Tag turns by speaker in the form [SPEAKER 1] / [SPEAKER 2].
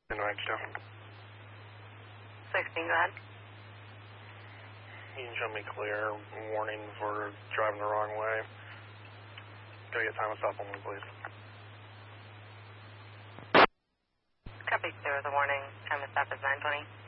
[SPEAKER 1] In Rhinestone.
[SPEAKER 2] 16, go ahead.
[SPEAKER 1] You can show me clear. Warning for driving the wrong way. Can I get time of stop only, please?
[SPEAKER 2] Copy 2 with a warning. Time to stop is 9:20.